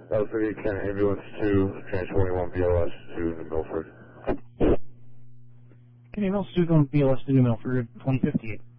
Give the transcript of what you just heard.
Alpha City, Kent Ambulance 2, transporting 1 BLS to New Milford. Can Ambulance 2 going BLS to New Milford, 2058.